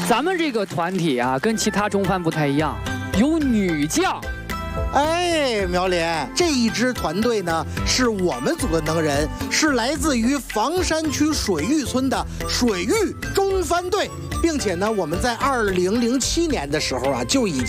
咱们这个团体啊，跟其他中帆不太一样，有女将。 哎，苗林，这一支团队呢是我们组的能人，是来自于房山区水域村的水域中帆队，并且呢，我们在2007年的时候啊就已经